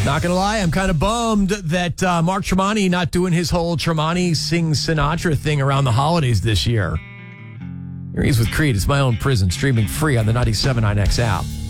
Not going to lie, I'm kind of bummed that Mark Tremonti not doing his whole Tremonti sings Sinatra thing around the holidays this year. Here he is with Creed. It's My Own Prison, streaming free on the 97.9X app.